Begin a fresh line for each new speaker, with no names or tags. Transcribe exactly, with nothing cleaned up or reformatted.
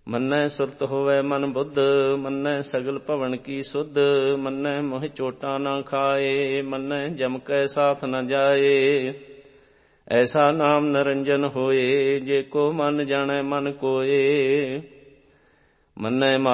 ਮੰਨੈ ਸੁਰਤ ਹੋਵੈ ਮਨ ਬੁੱਧ, ਮੰਨੈ ਸਗਲ ਭਵਨ ਕੀ ਸੁਧ। ਮੰਨੈ ਮੋਹਿ ਚੋਟਾਂ ਨਾ ਖਾਏ, ਮੰਨੈ ਜਮ ਕੈ ਸਾਥ ਨ ਜਾਏ। ਐਸਾ ਨਾਮ ਨਿਰੰਜਨ ਹੋਏ, ਜੇ ਕੋ ਮਨ ਜਾਣੈ ਮਨ ਕੋਏ। ਮੰਨੈ